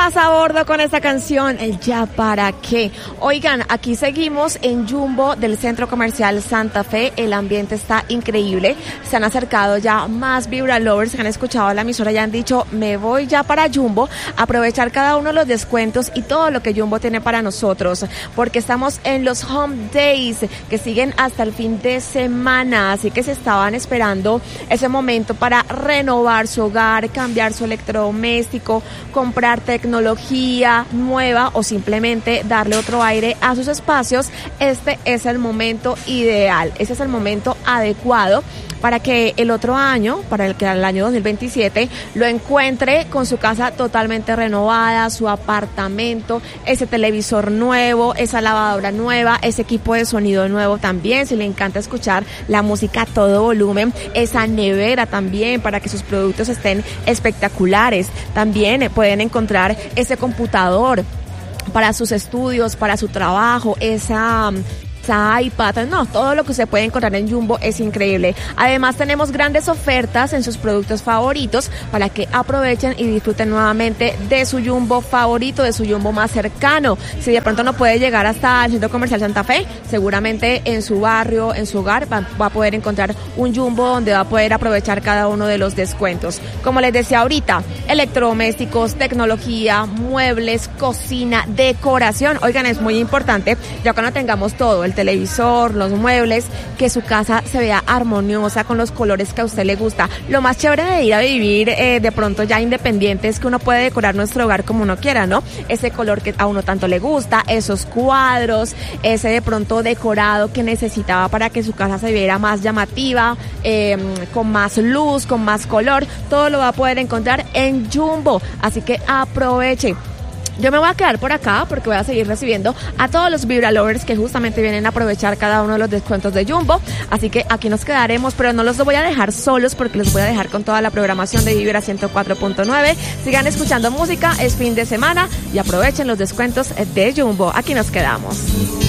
más a bordo con esta canción, el Ya Para Qué. Oigan, aquí seguimos en Jumbo del Centro Comercial Santa Fe. El ambiente está increíble. Se han acercado ya más Vibra Lovers que han escuchado la emisora y han dicho, me voy ya para Jumbo, aprovechar cada uno de los descuentos y todo lo que Jumbo tiene para nosotros, porque estamos en los Home Days que siguen hasta el fin de semana, así que se estaban esperando ese momento para renovar su hogar, cambiar su electrodoméstico, comprar tecnología nueva o simplemente darle otro aire a sus espacios. Este es el momento ideal, ese es el momento adecuado para que el otro año, para el año 2027, lo encuentre con su casa totalmente renovada, su apartamento, ese televisor nuevo, esa lavadora nueva, ese equipo de sonido nuevo también, si le encanta escuchar la música a todo volumen, esa nevera también para que sus productos estén espectaculares. También pueden encontrar ese computador para sus estudios, para su trabajo, esa iPad, no, todo lo que se puede encontrar en Jumbo es increíble. Además tenemos grandes ofertas en sus productos favoritos para que aprovechen y disfruten nuevamente de su Jumbo favorito, de su Jumbo más cercano. Si de pronto no puede llegar hasta el Centro Comercial Santa Fe, seguramente en su barrio, en su hogar, va a poder encontrar un Jumbo donde va a poder aprovechar cada uno de los descuentos. Como les decía ahorita, electrodomésticos, tecnología, muebles, cocina, decoración. Oigan, es muy importante, ya cuando tengamos todo, el televisor, los muebles, que su casa se vea armoniosa con los colores que a usted le gusta. Lo más chévere de ir a vivir de pronto ya independiente es que uno puede decorar nuestro hogar como uno quiera, ¿no? Ese color que a uno tanto le gusta, esos cuadros, ese de pronto decorado que necesitaba para que su casa se viera más llamativa, con más luz, con más color, todo lo va a poder encontrar en Jumbo, así que aproveche. Yo me voy a quedar por acá porque voy a seguir recibiendo a todos los Vibra Lovers que justamente vienen a aprovechar cada uno de los descuentos de Jumbo. Así que aquí nos quedaremos, pero no los voy a dejar solos porque los voy a dejar con toda la programación de Vibra 104.9. Sigan escuchando música, es fin de semana y aprovechen los descuentos de Jumbo. Aquí nos quedamos.